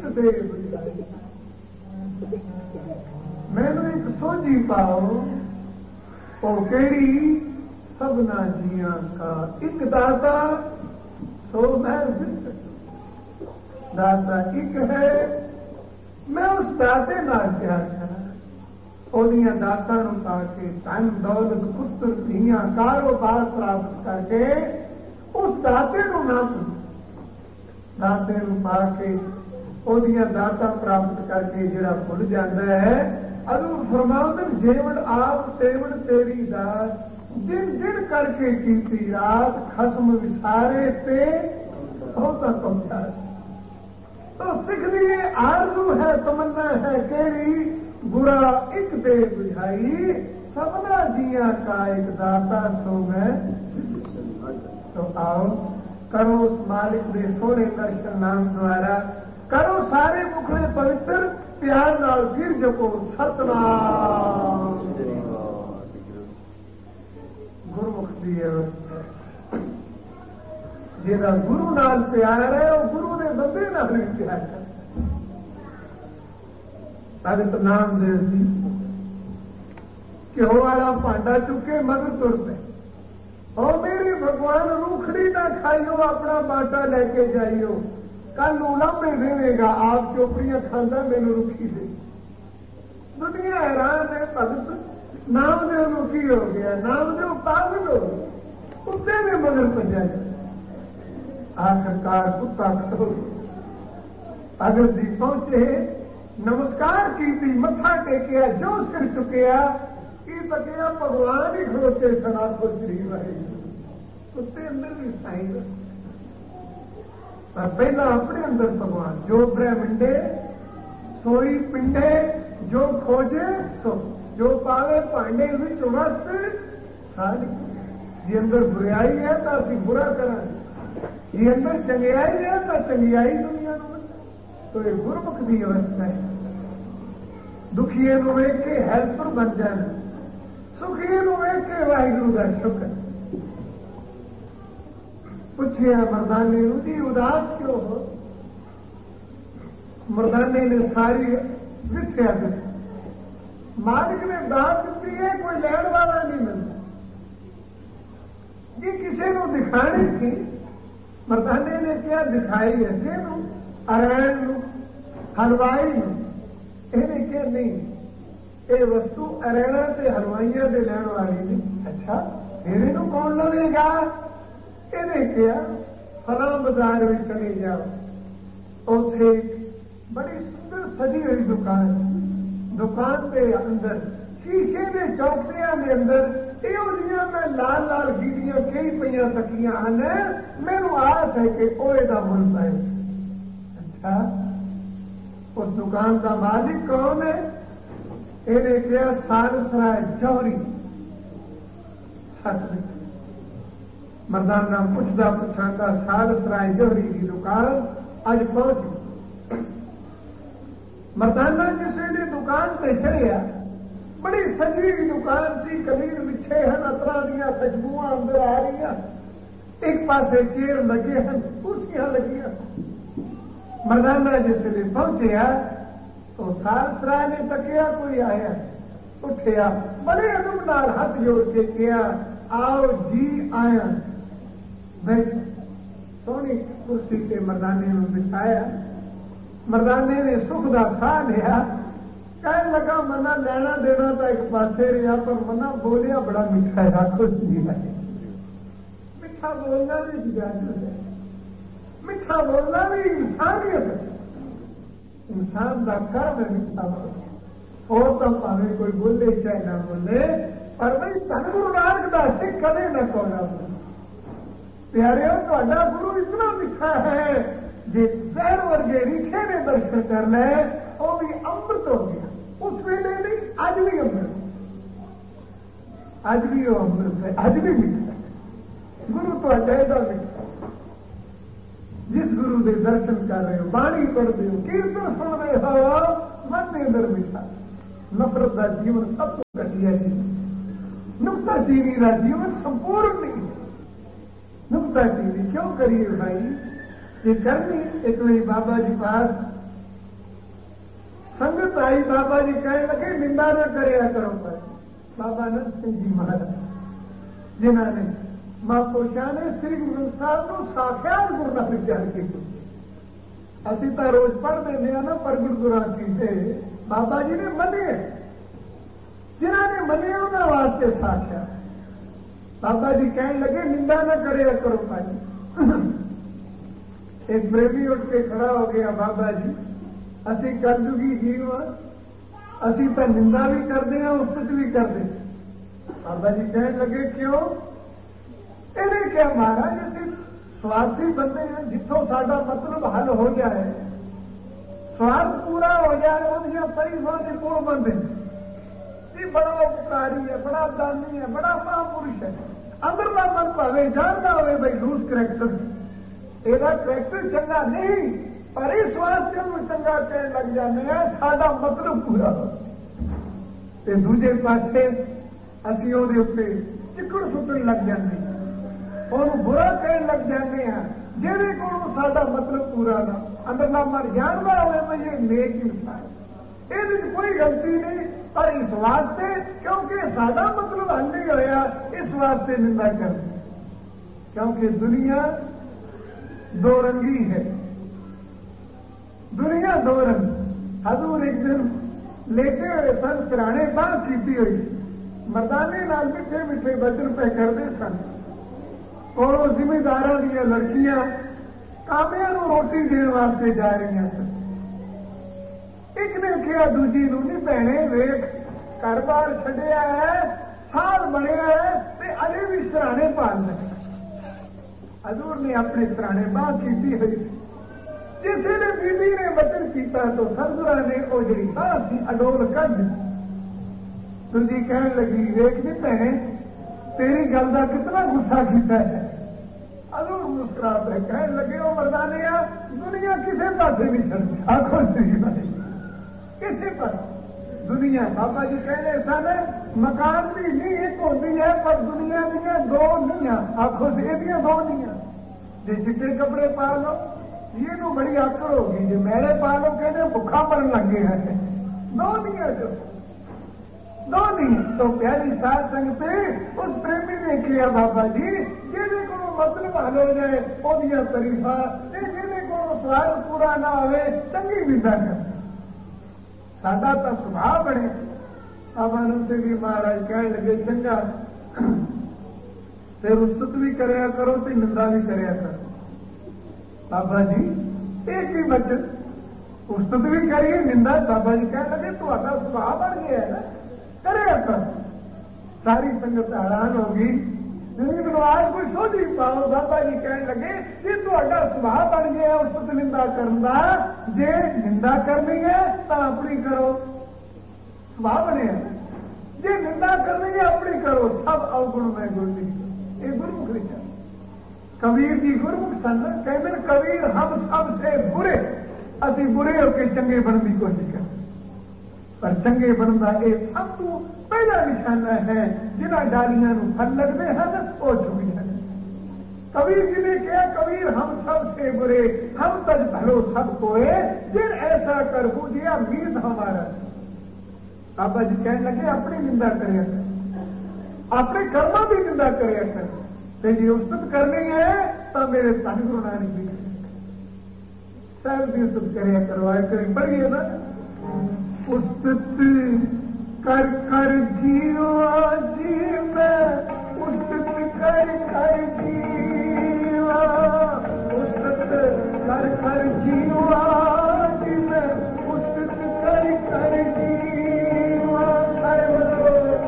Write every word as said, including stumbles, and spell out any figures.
دے بجائی مینو ایک سوجی پاؤ وہ کیڑی سبنا جیاں کا ایک داتا سو میں داتا ایک ہے میں اس داتے نال پیار کرا وہ داتا نو پا کے تن دولت پتر دھیاں کاروبار پراپت کر کے اس داتے نو نہ سن داتے نو پا کے وہ داتا پراپت کر کے جڑا بھول جاتا ہے ادو فرماؤں جیون آپ تیون تیری دات دن دن کر کے کیتی رات خسم وسارے تے ہوتا پہنچا تو سکھ لیے آرزو ہے تمنا ہے کیڑی برا ایک دے بجھائی سبنا جیاں کا ایک داتا سو میں تو آؤ کرو اس مالک دے سونے درشن نام دوارا کرو سارے مکھڑے پوتر پیار نال گر جپو ستنام گرمخ دی جا گرو نال پیار ہے وہ گرو نے بندے نال بھی پیار کر بھگت نام دے سی کہ ہو والا پانڈا چکے مگر تر پے اور میری بھگوان روکھڑی نہ کھائیو اپنا باٹا لے کے جائیو کل لمبے دے گا آپ چوپڑیاں کھانا میرے رکھی دے دنیا حیران ہے بھگت نام دے کی ہو گیا نام دے پاگل ہو گیا کتے نے مگر پجا آخرکار کتا کھو اگر جی پہنچے نمسکار کی تھی متھا ٹیکیا جو سر چکیا کی تکیا بھگوان ہی کھڑوتے سنا کو شریف ہے کتے اندر بھی سائن پر پہلا اپنے اندر بھگوان جو برہمنڈے سوئی پنڈے جو کھوجے سو جو پاوے پانڈے بھی چمست ساری جی اندر بریائی ہے تو اسی برا کریں جی اندر چنگیائی ہے تو چنگیائی دنیا میں تو یہ گرمخ کی اوستھا ہے دکھیے نو ویکھ کے ہیلپر بن جانا سکھیے نو ویکھ کے واحگرو کا شکر پوچھے مردانے جی اداس کیوں ہو مردانے نے ساری وتھیا مالک نے داد دیتی ہے کوئی لین والا نہیں ملتا جی کسی کو دکھانی تھی مردانے نے کیا دکھائی ہے کہ ارائن ہلوائی یہ کیا نہیں یہ وستو ارینا سے ہلوائیاں دے لین والی نہیں اچھا میرے کو کون لے گا یہ کیا فلاں بازار میں چلے جاؤ اتے بڑی سندر سجی ہوئی دکان دکان کے اندر شیشے کے چوکٹیاں کے اندر یہ میں لال لال گیڑیاں کئی پہ تکیاں ہیں میرے آس ہے کہ وہ یہ مل پائے اچھا اس دکان کا مالک کون ہے یہ کیا سال سرائے جوہری سچ مردانہ پوچھتا پوچھاتا سال سرائے جوہری کی دکان اج پہنچ مردانہ کسی نے دکان پہ چڑھیا بڑی سجی دکان سی کبیر بچھے ہیں اطرا دیا خوشبو اندر آ رہی ایک پاسے چیر لگے ہیں کرسیاں لگی مردانہ جس نے پہنچیا تو سال سرائے نے تکیا کوئی آیا اٹھیا بڑے ادب نال ہاتھ جوڑ کے کیا آؤ جی آیا بیٹھ سونی کرسی کے مردانے میں بٹھایا مردانے نے سکھ کا سا لیا کہنے لگا منا لینا دینا تو ایک پاسے رہا پر منا بولیا بڑا میٹھا ہے خوش جی ہے میٹھا بولنا بھی اجازت ہے میٹھا بولنا بھی انسانیت ہے انسان کا کرم ہے میٹھا بولنا اور تو پاوے کوئی بولے چاہے نہ بولے پر بھائی تن گرو نانک دا سکھ کدے نہ کہنا پیارے تا گرو اتنا میٹھا ہے جی زہر ورگے ریٹھے نے درشن کرنا ہے وہ بھی امرت ہو گیا اس ویلے نہیں اج بھی امرت اج بھی وہ امرت ہے اج بھی میٹھا ہے گرو تو اجائدہ میٹھا جس گرو کے درشن کر رہے ہو بانی پڑھتے ہو کیرتن سن رہے ہو من کے اندر میٹھا نفرت کا جیون سب کو گٹیا جی نکتا چینی کا جیون سمپورن نہیں ہے نکتا چینی کیوں کریے بھائی یہ کرنی ایک بار بابا جی پاس संगत आई, बाबा जी कहने लगे निंदा न करे करो पर। बाबा नंद सिंह जी महाराज जिन्होंने महापुरुषों ने श्री गुरु ग्रंथ साहब को साक्षात गुरु नानक जान के असी तो रोज पढ़ देने ना पर गुरु की बाबा जी ने मने, जिन्होंने मने उन्होंने वास्ते साक्षात। बाबा जी कहने लगे निंदा न करे करो भाई। एक प्रेमी उठ के खड़ा हो गया, बाबा जी असी कलयुगी जीव हाँ, असी तो निंदा भी करते हैं उस्तत भी करते। बाबा जी कहने लगे क्यों? इन्हें क्या महाराज असी स्वार्थी बंदे हैं, जिथों साडा मतलब हल हो जाए, स्वार्थ पूरा हो जाए, उनकी तरीफा के कोण बनते जी बड़ा उपकारी है, बड़ा दानी है, बड़ा महापुरुष है। अंदरला मन भावे जानता हो भाई लूज करैक्टर, ਇਹਦਾ ਕਰੈਕਟਰ ਚੰਗਾ नहीं, पर इस वास्ते ਨੂੰ ਚੰਗਾ ਕਹਿਣ ਲੱਗ ਜਾਂਦੇ ਆ ਸਾਡਾ ਮਤਲਬ ਪੂਰਾ। ਤੇ ਦੂਜੇ ਪਾਸੇ ਅਸੀਂ ਉਹਦੇ ਉੱਤੇ ਚਿੱਕੜ ਸੁੱਟਣ ਲੱਗ ਜਾਂਦੇ ਹਾਂ, ਉਹਨੂੰ ਬੁਰਾ ਕਹਿਣ ਲੱਗ ਜਾਂਦੇ ਆ ਜਿਹਦੇ ਕੋਲੋਂ ਸਾਡਾ ਮਤਲਬ ਪੂਰਾ ਨਾ। ਅੰਦਰਲਾ ਮਨ ਜਾਣਦਾ ਹੋਵੇ ਵੀ ਇਹ ਨੇਕ ਇਨਸਾਨ, ਇਹਦੇ ਵਿੱਚ ਕੋਈ ਗਲਤੀ ਨਹੀਂ, ਪਰ ਇਸ ਵਾਸਤੇ ਕਿਉਂਕਿ ਸਾਡਾ ਮਤਲਬ ਹੱਲ ਨਹੀਂ ਹੋਇਆ ਇਸ ਵਾਸਤੇ ਨਿੰਦਾ ਕਰਦੇ। क्योंकि दुनिया दो रंगी है, दुनिया दो रंग। हजूर एक दिन लेटे हुए सन, सिराने बात की हुई, मर्दाने नाल मिठे मिठे वचन पे करते सन, और वो जिम्मेदारा दियां लड़कियां कामियां नूं रोटी देने वास्ते जा रही सन। एक ने कहा दूजी नूं नी भैणे वेख घर बार छड्डिया है, साल बनिया है ते अजे भी सिराने पालने। हजूर ने अपने सिराने बात की हुई, जिसे ने बीबी ने वचन किया तो ससुरा ने वो जी बात की अडोल कढ़ दी। दूजी कहने लगी वेख नी भैणे तेरी गल का कितना गुस्सा किया है। हजूर मुस्कुरा पे कहने लगे वो मर्दाने दुनिया किसी पासे नहीं चलती, आखो किसी पर दुनिया। बाबा जी कहने सन मकान भी नहीं एक होती है, पर दुनिया दियां दो नहीं, आखो से दो नहीं। जे चिट्टे कपड़े पा लो ये तो बड़ी आकड़ होगी, जो मेरे पा लो कहते भुखा मरन लगे हैं, दो नहीं है जो दो नहीं। तो प्यारी साध संगत उस प्रेमी ने किया बाबा जी जिहदे कोलों मतलब हल हो जाए ओदियां तरीफा, जिहदे कोलों स्वार्थ पूरा ना होवे चंगी निंदा कर। साडा तो सुभाव बने। बाबा नंद सिंह जी महाराज कहने लगे चंगा फिर उस्तत भी करया करो तो निंदा भी करया करो। बाबा जी एक ही वचन, उस्तत भी करिए निंदा। बाबा जी कहने लगे तुहाडा सुभाव बन गया है ना, करया करो। सारी संगत हैरान होगी, मैनूं आज कोई सोच ही पाओ। बाबा जी कहने लगे जे तुहाडा सुभाव बन गया उस्तत निंदा करन दा, जे निंदा करनी है तो अपनी करो, सुभाव बने। जे निंदा करनी है अपनी करो, सब अवगुण में गुरु ये गुरमुख लिखा। कबीर जी गुरमुख सन, कहते कबीर हम सबसे बुरे, असी बुरे होकर चंगे बनने की कोशिश कर, पर चंगे बनना ये सब तो पहला निशाना है। जिन्हों डालियां फल लगते हैं वो चुकी है। कबीर जी ने कहा कबीर हम सबसे बुरे, हम तज भलो सब कोए, जिन ऐसा कर बुझिया मीत हमारा। बाबा जी कहने लगे अपनी निंदा करे, अपने कर्मों की निंदा करे कर। तो जी उस्तत करनी है तो मेरे धन गुरु नानक जी साहब की उस्तत करे करवाए करें। पढ़िए ना, उस्तत कर कर जीवा जी में, उस्तत कर कर